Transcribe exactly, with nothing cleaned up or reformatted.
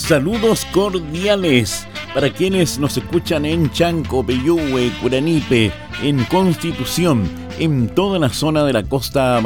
Saludos cordiales para quienes nos escuchan en Chanco, Peyúgue, Curanipe, en Constitución, en toda la zona de la costa